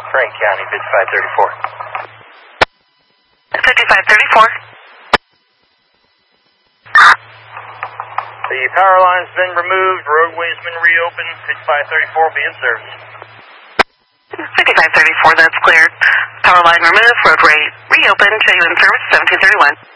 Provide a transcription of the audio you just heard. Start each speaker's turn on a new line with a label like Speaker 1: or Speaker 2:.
Speaker 1: Frank County, 5534.
Speaker 2: 5534.
Speaker 1: The power line's been removed, roadway's been reopened, 5534 be in service.
Speaker 2: 5534, that's cleared. Power line removed, roadway reopened, show you in service, 1731.